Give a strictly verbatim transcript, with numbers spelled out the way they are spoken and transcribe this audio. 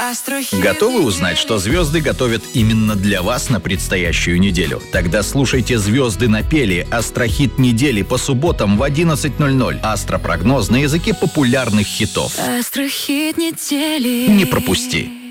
Астрохит. Готовы узнать, что звезды готовят именно для вас на предстоящую неделю? Тогда слушайте «Звезды напели» Астрохит недели по субботам в одиннадцать ноль ноль. Астропрогноз на языке популярных хитов. Астрохит недели. Не пропусти!